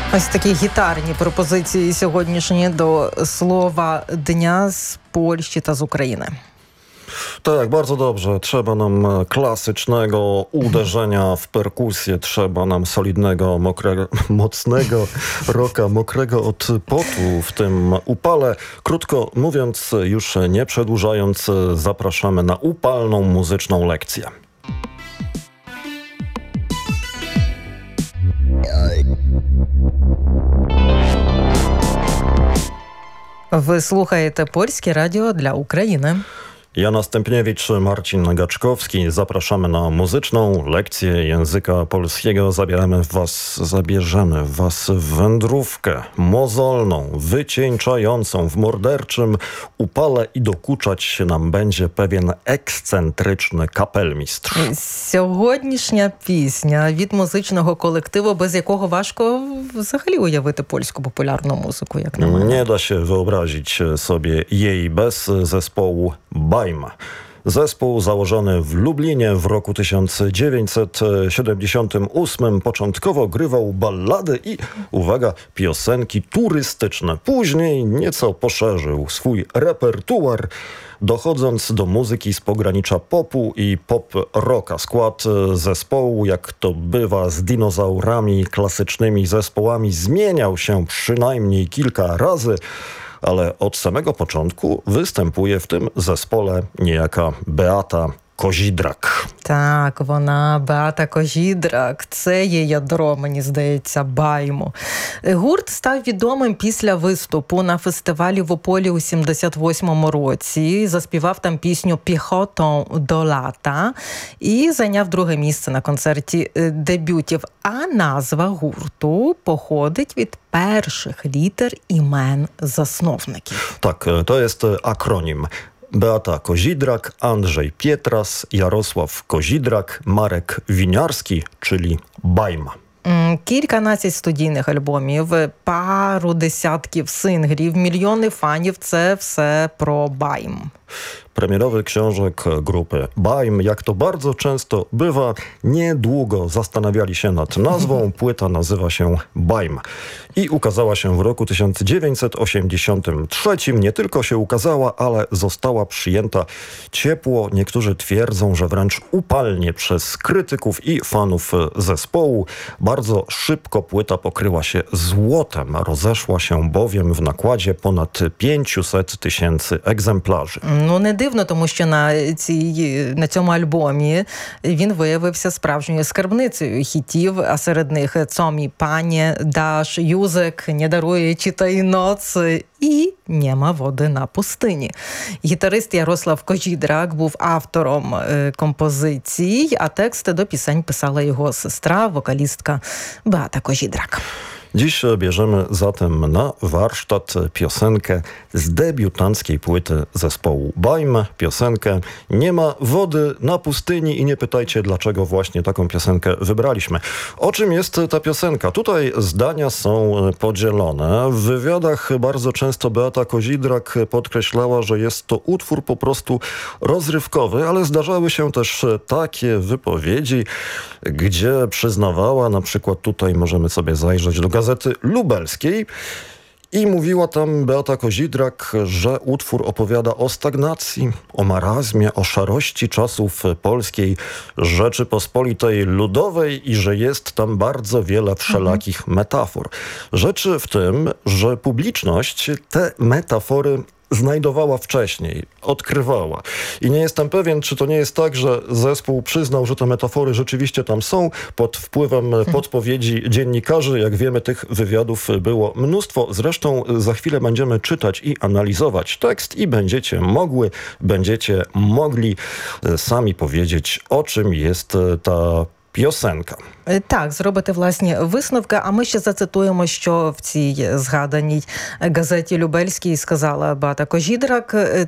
Ось такі гітарні пропозиції сьогоднішні до слова dnia z Polski та z Ukrainy. Tak, bardzo dobrze. Trzeba nam klasycznego uderzenia w perkusję, trzeba nam solidnego, mocnego rocka, mokrego od potu w tym upale. Krótko mówiąc, już nie przedłużając, zapraszamy na upalną muzyczną lekcję. Ви слухаєте Польське радіо для України. Jana Stępniewicz, Marcin Gaczkowski. Zapraszamy na muzyczną lekcję języka polskiego. Zabierzemy was w wędrówkę mozolną, wycieńczającą w morderczym upale i dokuczać się nam będzie pewien ekscentryczny kapelmistrz. Сьогоднішня пісня від музичного колективу, без якого важко взагалі уявити польську популярну музику, як на мене. Nie da się wyobrazić sobie jej bez zespołu Baim. Zespół założony w Lublinie w roku 1978 początkowo grywał ballady i, uwaga, piosenki turystyczne. Później nieco poszerzył swój repertuar, dochodząc do muzyki z pogranicza popu i pop-rocka. Skład zespołu, jak to bywa z dinozaurami, klasycznymi zespołami, zmieniał się przynajmniej kilka razy, ale od samego początku występuje w tym zespole niejaka Beata Kozidrak. Так, вона Беата Козідрак. Це є ядро, мені здається, Байму. Гурт став відомим після виступу на фестивалі в Ополі у 78-му році. Заспівав там пісню «Піхотą до лата» і зайняв друге місце на концерті дебютів. А назва гурту походить від перших літер імен засновників. Tak, to jest akronim. Beata Kozidrak, Andrzej Pietras, Jarosław Kozidrak, Marek Winiarski, czyli Bajma. Кільканадцять студійних альбомів, пару десятків синглів, мільйони фанів – це все про Байм. Premierowy książek grupy Baim, jak to bardzo często bywa, niedługo zastanawiali się nad nazwą. Płyta nazywa się Baim i ukazała się w roku 1983. Nie tylko się ukazała, ale została przyjęta ciepło. Niektórzy twierdzą, że wręcz upalnie przez krytyków i fanów zespołu. Bardzo szybko płyta pokryła się złotem. Rozeszła się bowiem w nakładzie ponad 500 000 egzemplarzy. Ну, не дивно, тому що на цьому альбомі він виявився справжньою скарбницею хітів, а серед них «Co mi panie dasz», «Юзек», «Не дарує читай ноц» і «Нема води на пустині». Гітарист Ярослав Kozidrak був автором композицій, а тексти до пісень писала його сестра, вокалістка Beata Kozidrak. Dziś bierzemy zatem na warsztat piosenkę z debiutanckiej płyty zespołu Baim. Piosenkę Nie ma wody na pustyni i nie pytajcie, dlaczego właśnie taką piosenkę wybraliśmy. O czym jest ta piosenka? Tutaj zdania są podzielone. W wywiadach bardzo często Beata Kozidrak podkreślała, że jest to utwór po prostu rozrywkowy, ale zdarzały się też takie wypowiedzi, gdzie przyznawała, na przykład tutaj możemy sobie zajrzeć do Gazety Lubelskiej, i mówiła tam Beata Kozidrak, że utwór opowiada o stagnacji, o marazmie, o szarości czasów polskiej Rzeczypospolitej Ludowej i że jest tam bardzo wiele wszelakich metafor. Rzeczy w tym, że publiczność te metafory znajdowała wcześniej, odkrywała. I nie jestem pewien, czy to nie jest tak, że zespół przyznał, że te metafory rzeczywiście tam są pod wpływem podpowiedzi dziennikarzy. Jak wiemy, tych wywiadów było mnóstwo. Zresztą za chwilę będziemy czytać i analizować tekst i będziecie mogli sami powiedzieć, o czym jest ta piosenka. Так, зробити власні висновки, а ми ще зацитуємо, що в цій згаданій газеті Любельській сказала Beata Kozidrak.